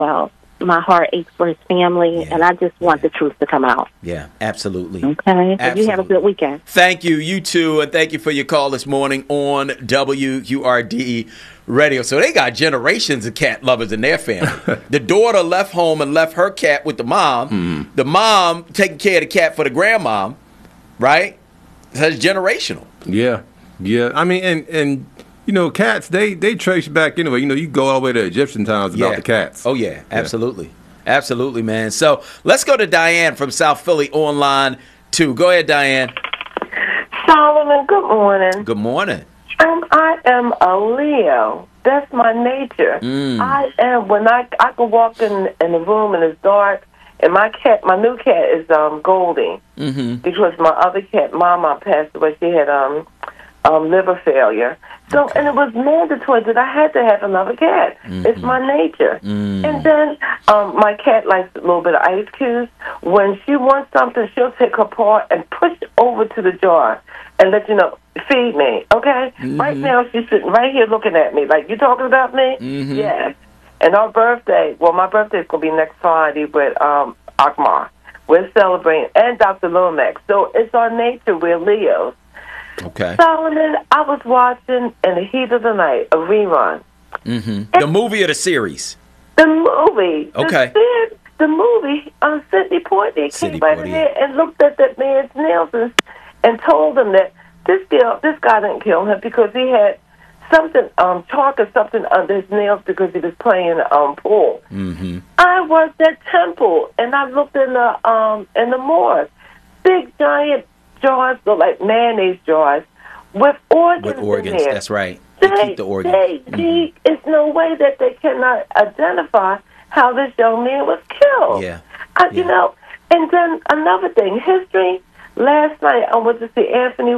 well, my heart aches for his family, and I just want the truth to come out. Yeah, absolutely. Okay. So you have a good weekend. Thank you. You too. And thank you for your call this morning on WURD Radio. So they got generations of cat lovers in their family. The daughter left home and left her cat with the mom. Mm-hmm. The mom taking care of the cat for the grandmom, right? That's generational. Yeah. Yeah. I mean, and you know, cats, they trace back anyway. You know, you go all the way to Egyptian times about the cats. Oh, yeah. Absolutely. Yeah. Absolutely, man. So let's go to Diane from South Philly online, too. Go ahead, Diane. Solomon, good morning. Good morning. I am a Leo. That's my nature. I am. When I can walk in the room and it's dark, and my new cat is Goldie, because my other cat, Mama, passed away. She had liver failure. So, and it was mandatory that I had to have another cat. It's my nature. And then my cat likes a little bit of ice cubes. When she wants something, she'll take her paw and push over to the jar and let you know, feed me, okay? Right now, she's sitting right here looking at me like, you talking about me? Yes. And our birthday, well, my birthday's going to be next Friday with Akmar. We're celebrating, and Dr. Lomax. So it's our nature. We're Leos. Okay. Solomon, I was watching in the heat of the night a rerun. The movie or the series? The movie. Okay. The movie on Sidney Poitier came right in there and looked at that man's nails and told him that this guy didn't kill him because he had something, chalk or something under his nails because he was playing pool. I was at Temple and I looked in the morgue. Big giant jars, look like mayonnaise jars, with organs in there. That's right. They keep the organs. It's no way that they cannot identify how this young man was killed. You know, and then another thing, history. Last night I went to see Anthony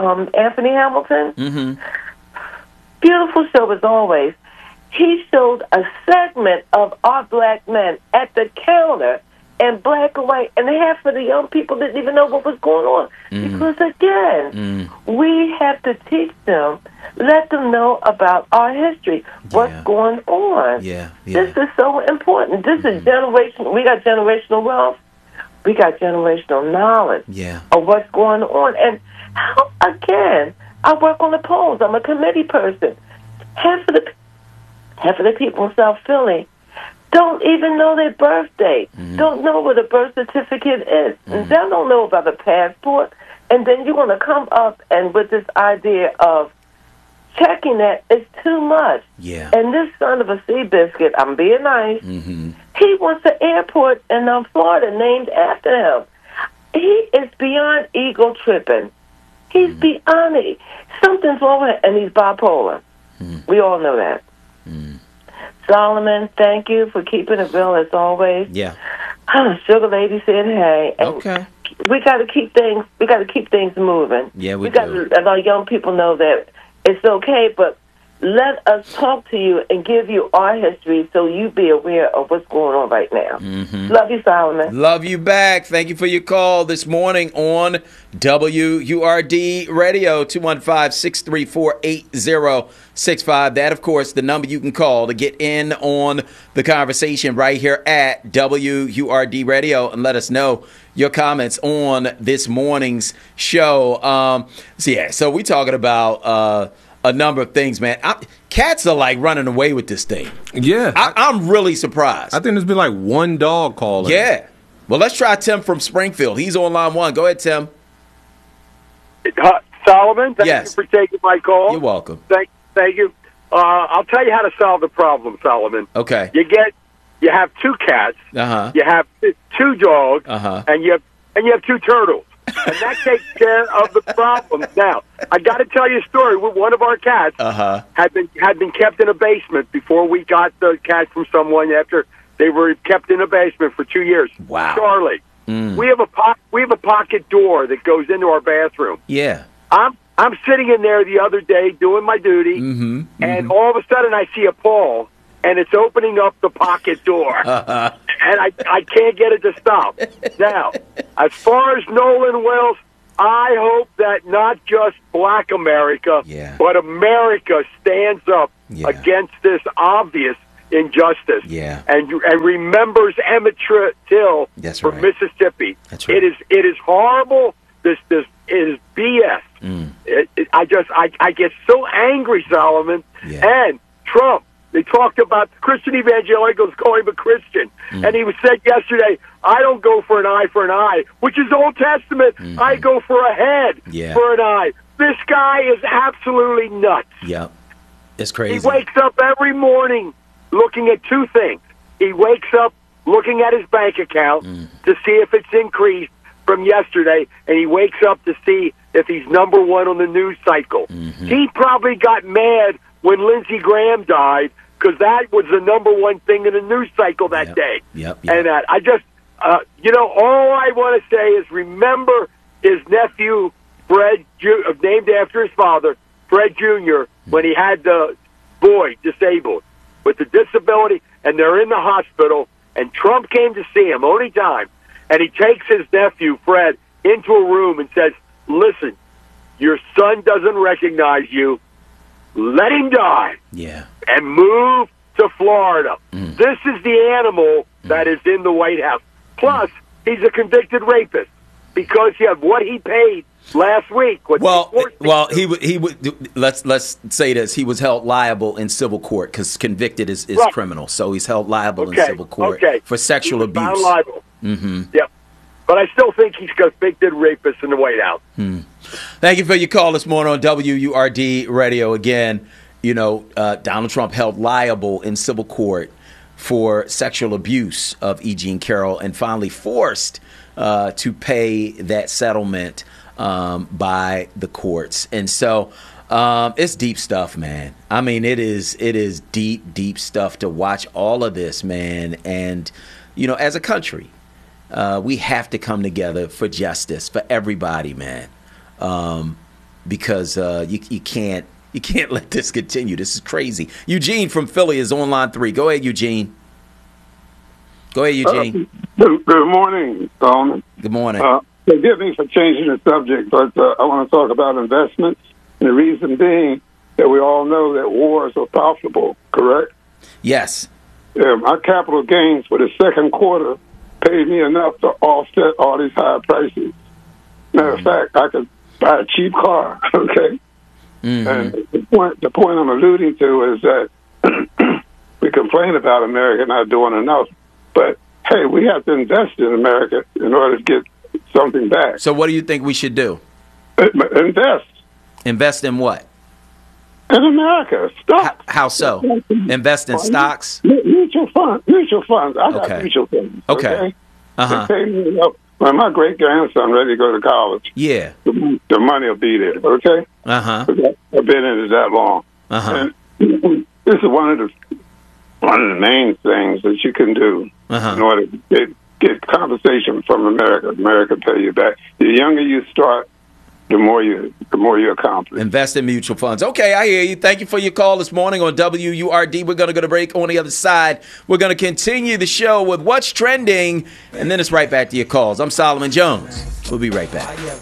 Hamilton. Beautiful show as always. He showed a segment of our black men at the counter in black and white, and half of the young people didn't even know what was going on. Because, again, we have to teach them, let them know about our history, what's going on. This is so important. This is generation. We got generational wealth. We got generational knowledge of what's going on. And how, again, I work on the polls. I'm a committee person. Half of the people in South Philly don't even know their birth date, don't know what a birth certificate is. They don't know about a passport. And then you're going to come up and with this idea of checking that is too much. And this son of a sea biscuit, I'm being nice, he wants an airport in Florida named after him. He is beyond ego tripping. He's beyond it. Something's wrong with him, and he's bipolar. We all know that. Solomon, thank you for keeping it real as always. Sugar Lady said, "Hey, and we got to keep things. We got to keep things moving. We got to let our young people know that it's okay, but let us talk to you and give you our history so you be aware of what's going on right now." Love you, Solomon. Love you back. Thank you for your call this morning on WURD Radio, 215-634-8065. That, of course, the number you can call to get in on the conversation right here at WURD Radio and let us know your comments on this morning's show. So we're talking about a number of things, man. Cats are like running away with this thing. I'm really surprised. I think there's been like one dog calling. Well, let's try Tim from Springfield. He's on line one. Go ahead, Tim. Solomon, thank you for taking my call. You're welcome. Thank you. I'll tell you how to solve the problem, Solomon. Okay. You have two cats. You have two dogs. And you have two turtles. And that takes care of the problem. Now, I got to tell you a story. One of our cats had been kept in a basement before we got the cat from someone. After they were kept in a basement for 2 years. Wow, Charlie, we have a pocket door that goes into our bathroom. I'm sitting in there the other day doing my duty, and all of a sudden I see a paw, and it's opening up the pocket door. And I can't get it to stop. Now, as far as Nolan Wells, I hope that not just Black America, but America stands up against this obvious injustice. Yeah. And remembers Emmett Till from Mississippi. That's right. It is horrible. This is BS. I get so angry, Solomon. Yeah. And Trump. They talked about Christian evangelicals going to Christian. And he said yesterday, I don't go for an eye, which is Old Testament. I go for a head for an eye. This guy is absolutely nuts. Yep. It's crazy. He wakes up every morning looking at two things. He wakes up looking at his bank account to see if it's increased from yesterday, and he wakes up to see if he's number one on the news cycle. He probably got mad when Lindsey Graham died, because that was the number one thing in the news cycle that day. And I just, all I want to say is remember his nephew, Fred, named after his father, Fred Jr., when he had the boy disabled with the disability, and they're in the hospital, and Trump came to see him only time, and he takes his nephew, Fred, into a room and says, listen, your son doesn't recognize you. Let him die. Yeah. And move to Florida. This is the animal that is in the White House. Plus, he's a convicted rapist because of what he paid last week. He would. Let's say this: he was held liable in civil court because convicted is criminal. So he's held liable in civil court for sexual abuse. Found liable. Yep. But I still think he's a convicted rapist in the White House. Thank you for your call this morning on WURD Radio. Again, Donald Trump held liable in civil court for sexual abuse of E. Jean Carroll and finally forced to pay that settlement by the courts. And so it's deep stuff, man. I mean, it is deep, deep stuff to watch all of this, man. And, as a country, we have to come together for justice for everybody, man. Because you can't let this continue. This is crazy. Eugene from Philly is on line 3. Go ahead, Eugene. Good morning, Solomon. Good morning. Forgive me for changing the subject, but I want to talk about investments. And the reason being that we all know that wars are profitable, correct? Yes. My capital gains for the second quarter paid me enough to offset all these high prices. Matter of fact, I could buy a cheap car, okay? And the point I'm alluding to is that we complain about America not doing enough, but, hey, we have to invest in America in order to get something back. So what do you think we should do? Invest. Invest in what? In America. Stocks. How so? Invest in stocks? Mutual funds. I got mutual funds. Okay. They pay me enough. When my great-grandson ready to go to college, the money will be there, okay? I've been in it that long. And this is one of the main things that you can do in order to get compensation from America. America pay you back. The younger you start, the more you accomplish. Invest in mutual funds. Okay, I hear you. Thank you for your call this morning on WURD. We're going to go to break. On the other side, we're going to continue the show with What's Trending, and then it's right back to your calls. I'm Solomon Jones. We'll be right back.